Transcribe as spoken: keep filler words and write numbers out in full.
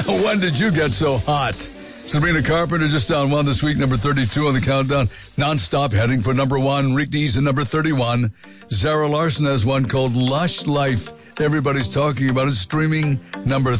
When did you get so hot? Sabrina Carpenter just down one this week, number thirty-two on the countdown. Nonstop heading for number one. Rick Dees in number thirty-one. Zara Larson has one called Lush Life. Everybody's talking about it. Streaming number